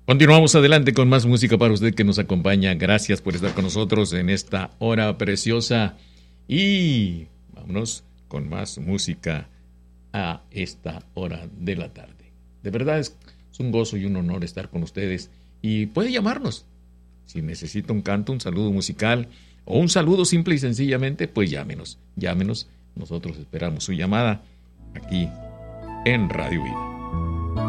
Continuamos adelante con más música para usted que nos acompaña. Gracias por estar con nosotros en esta hora preciosa. Y vámonos con más música a esta hora de la tarde. De verdad es un gozo y un honor estar con ustedes. Y puede llamarnos. Si necesita un canto, un saludo musical o un saludo simple y sencillamente, pues llámenos. Llámenos. Nosotros esperamos su llamada aquí en Radio Vida.